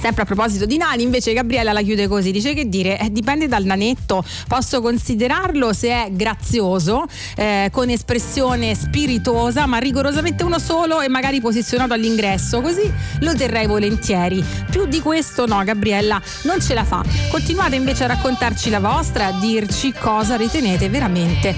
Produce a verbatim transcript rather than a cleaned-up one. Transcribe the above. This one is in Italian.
Sempre a proposito di nani, invece Gabriella la chiude così, dice: che dire, eh, dipende dal nanetto, posso considerarlo se è grazioso, eh, con espressione spiritosa, ma rigorosamente uno solo e magari posizionato all'ingresso, così lo terrei volentieri. Più di questo no, Gabriella non ce la fa. Continuate invece a raccontarci la vostra, a dirci cosa ritenete veramente